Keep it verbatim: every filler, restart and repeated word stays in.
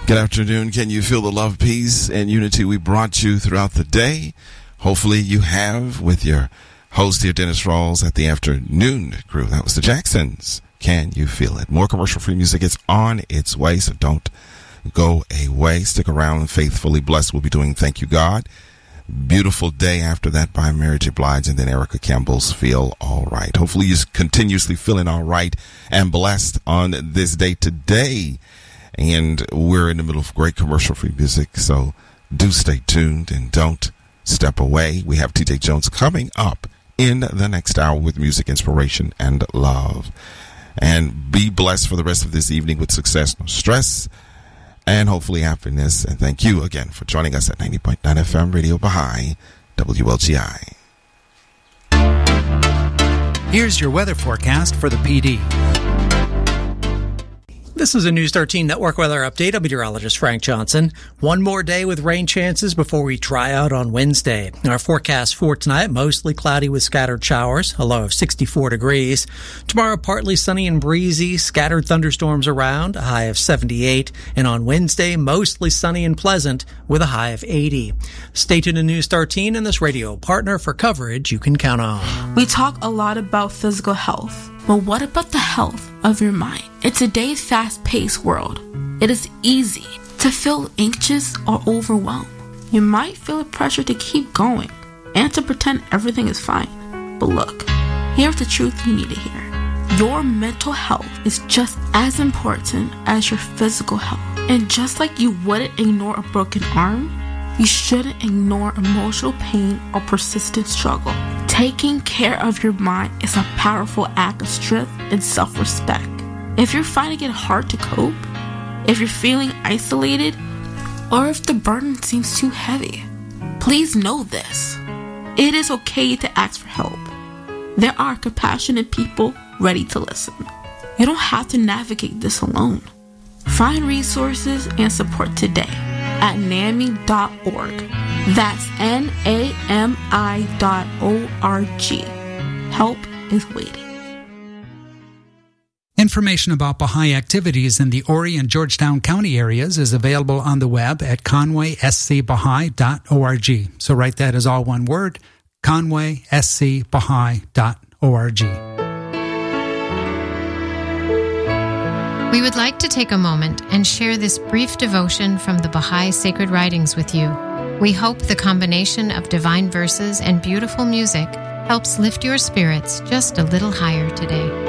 Good afternoon. Can you feel the love, peace, and unity we brought you throughout the day? Hopefully you have with your host here, Dennis Rawls, at the afternoon crew. That was the Jacksons. Can you feel it? More commercial-free music is on its way, so don't go away. Stick around. Faithfully Blessed will be doing Thank You, God. Beautiful Day after that by Mary J. Blige, and then Erica Campbell's Feel All Right. Hopefully you're continuously feeling all right and blessed on this day today. And we're in the middle of great commercial-free music, so do stay tuned and don't step away. We have T J Jones coming up in the next hour with music, inspiration, and love. And be blessed for the rest of this evening with success, no stress, and hopefully happiness. And thank you again for joining us at ninety point nine F M Radio Baha'i, W L G I. Here's your weather forecast for the P D. This is a News thirteen Network weather update. I'm meteorologist Frank Johnson. One more day with rain chances before we dry out on Wednesday. Our forecast for tonight, mostly cloudy with scattered showers, a low of sixty-four degrees. Tomorrow, partly sunny and breezy, scattered thunderstorms around, a high of seventy-eight. And on Wednesday, mostly sunny and pleasant with a high of eighty. Stay tuned to News thirteen and this radio partner for coverage you can count on. We talk a lot about physical health. But what about the health of your mind? In today's fast-paced world, it is easy to feel anxious or overwhelmed. You might feel a pressure to keep going and to pretend everything is fine. But look, here's the truth you need to hear. Your mental health is just as important as your physical health. And just like you wouldn't ignore a broken arm, you shouldn't ignore emotional pain or persistent struggle. Taking care of your mind is a powerful act of strength and self-respect. If you're finding it hard to cope, if you're feeling isolated, or if the burden seems too heavy, please know this. It is okay to ask for help. There are compassionate people ready to listen. You don't have to navigate this alone. Find resources and support today at N A M I dot org. That's N A M I dot O R G. Help is waiting. Information about Baha'i activities in the Horry and Georgetown County areas is available on the web at conway s c baha'i dot org. So write that as all one word, conway s c baha'i dot org. We would like to take a moment and share this brief devotion from the Baha'i Sacred Writings with you. We hope the combination of divine verses and beautiful music helps lift your spirits just a little higher today.